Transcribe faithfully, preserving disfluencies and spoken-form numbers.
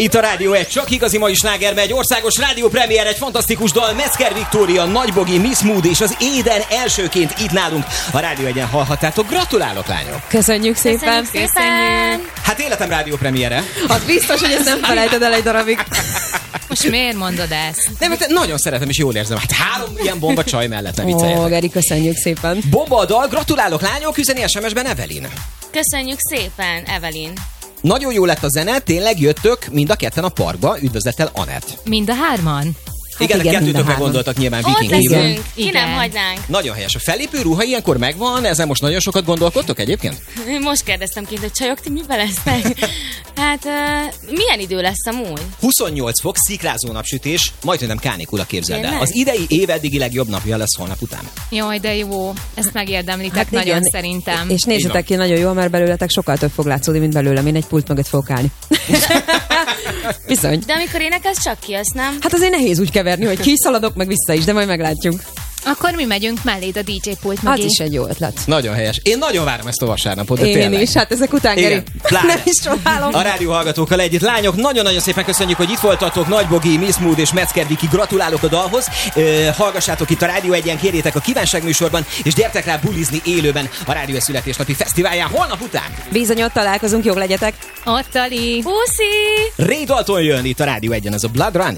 Itt a Rádió egy, csak igazi mai sláger megy, országos rádiópremiér, egy fantasztikus dal, Metzger Viktória, Nagybogi, Miss Mood és az Éden elsőként itt nálunk. A Rádió egyen hallhattátok. Gratulálok, lányok! Köszönjük szépen! Köszönjük szépen! Hát életem rádiópremiére. Az biztos, hogy ezt nem felejted el egy darabig. Most miért mondod ezt? Nem, mert nagyon szeretem és jól érzem. Hát három ilyen bomba csaj mellett, ne vicceljetek. Ó, Geri, köszönjük szépen. Bomba a dal, gratulálok, lányok, üzeni es em es-ben Evelyn. Köszönjük szépen, Evelyn. Nagyon jó lett a zene, tényleg jöttök mind a ketten a parkba, üdvözlettel Anett. Mind a hárman? Hát igen, igen, kettőtökre gondoltak nyilván Ott Viking hívva. leszünk, ki nem hagynánk. Nagyon helyes. A fellépő ruha ilyenkor megvan, ezen most nagyon sokat gondolkodtok egyébként? Most kérdeztem kint, hogy csajok, ti mivel lesznek? Hát, uh, milyen idő lesz amúgy? huszonnyolc fok, szikrázó napsütés, majdnem nem kánikula, képzeld el. Tényleg? Az idei év eddigi legjobb napja lesz holnap után. Jaj, de jó. Ezt megérdemlitek Hát nagyon igen. szerintem. És nézzetek ki, nagyon jó, mert belőletek sokkal több fog látszódni, mint belőlem. Én egy pult mögött fogok állni. Bizony. De amikor énekelsz, csak ki, azt nem? Hát azért nehéz úgy keverni, hogy kiszaladok, meg vissza is, de majd meglátjuk. Akkor mi megyünk melléd a dé dzsé pult mögé. Az is egy jó ötlet. Nagyon helyes. Én nagyon várom ezt a vasárnapot, de Én tényleg. is, hát ezek után, Geri. Igen, pláne. Nem is csodálom. A rádió hallgatókkal együtt. Lányok, nagyon-nagyon szépen köszönjük, hogy itt voltatok. Nagybogi, Miss Mood és Metzger Viki, gratulálok a dalhoz. Ö, hallgassátok itt a Rádió egyen, kérjétek a kívánságműsorban, és gyertek rá bulizni élőben a Rádió születésnapi fesztiválján holnap után. Bizony, ott találkozunk, jók legyetek. Ott, Ali. Puszi! Ray Dalton jön itt a Rádió egyen, ez a Blood Running.